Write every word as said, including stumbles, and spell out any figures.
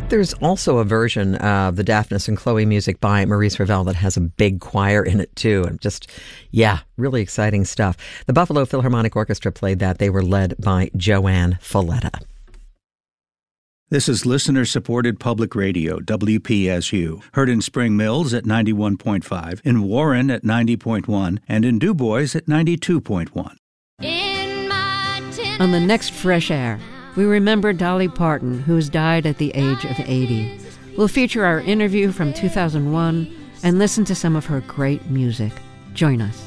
There's also a version of the Daphnis and Chloe music by Maurice Ravel that has a big choir in it too. And just, yeah, really exciting stuff. The Buffalo Philharmonic Orchestra played that. They were led by Joanne Folletta. This is listener-supported public radio, W P S U, heard in Spring Mills at ninety-one point five, in Warren at ninety point one, and in Du Bois at ninety-two point one. On the next Fresh Air, we remember Dolly Parton, who's died at the age of eighty. We'll feature our interview from two thousand one and listen to some of her great music. Join us.